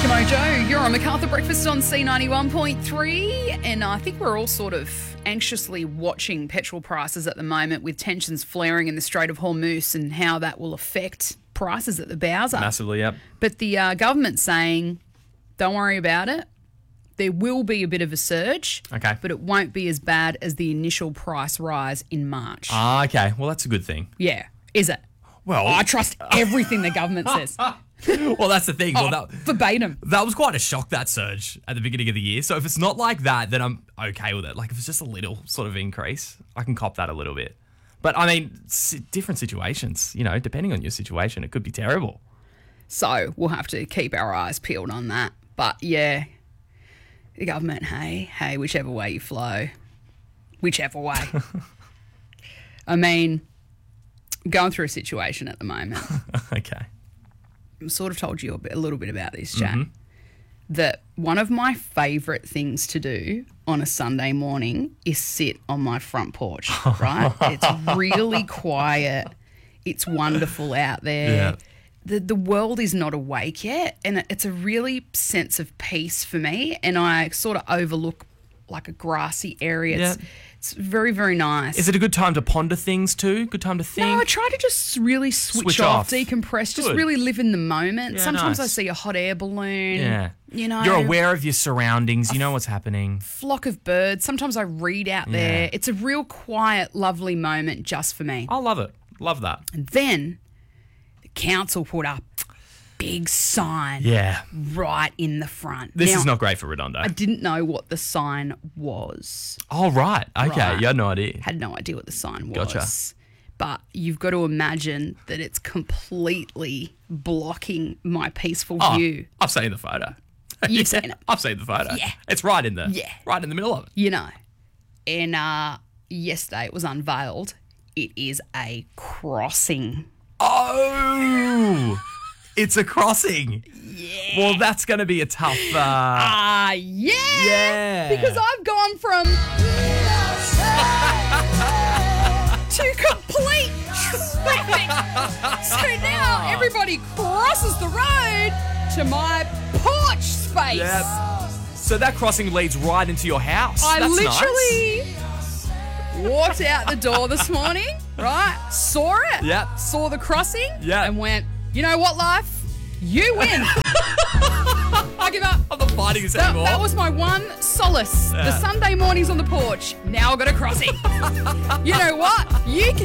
Eskimo Joe, you're on MacArthur Breakfast on C91.3, and I think we're all sort of anxiously watching petrol prices at the moment with tensions flaring in the Strait of Hormuz and how that will affect prices at the Bowser. Massively, yep. But the government's saying, don't worry about it. There will be a bit of a surge, Okay. but it won't be as bad as the initial price rise in March. Ah, okay. Well, that's a good thing. Yeah, is it? Well, I trust everything the government says. well, that's the thing. Well, Verbatim. that was quite a shock, that surge at the beginning of the year. So if it's not like that, then I'm okay with it. Like if it's just a little sort of increase, I can cop that a little bit. But I mean, different situations, you know, depending on your situation, it could be terrible. So we'll have to keep our eyes peeled on that. But yeah, the government, hey, whichever way you flow, whichever way. I mean, I'm going through a situation at the moment. Okay. I sort of told you a little bit about this, Jack, that one of my favourite things to do on a Sunday morning is sit on my front porch, right? It's really quiet. It's wonderful out there. Yeah. The world is not awake yet, and it's a really sense of peace for me, and I sort of overlook like a grassy area. It's very, very nice. Is it a good time to ponder things too? Good time to think? No, I try to just really switch off, decompress, just Good. really live in the moment. Yeah, Sometimes I nice. see a hot air balloon. Yeah. You know. You're aware of your surroundings. You know what's happening. Flock of birds. Sometimes I read out there. It's a real quiet, lovely moment just for me. I love it. Love that. And then the council put up big sign Yeah. right in the front. This Now, is not great for Redondo. I didn't know what the sign was. Oh, right. Okay. Right. You had no idea. Had no idea what the sign was. Gotcha. But you've got to imagine that it's completely blocking my peaceful view. I've seen the photo. You've seen it. I've seen the photo. Yeah. It's right in the Yeah. middle of it. You know. And yesterday it was unveiled. It is a crossing. Oh, it's a crossing. Yeah. Well, that's going to be a tough. Yeah. Yeah. Because I've gone from to complete traffic. So now everybody crosses the road to my porch space. Yeah. So that crossing leads right into your house. I That's literally walked out the door this morning, right? Saw it. Yep. Saw the crossing. Yep. And went, you know what, life? You win. I give up. I'm not fighting this anymore. That was my one solace. The Sunday mornings on the porch. Now I've got a crossing. You know what? You can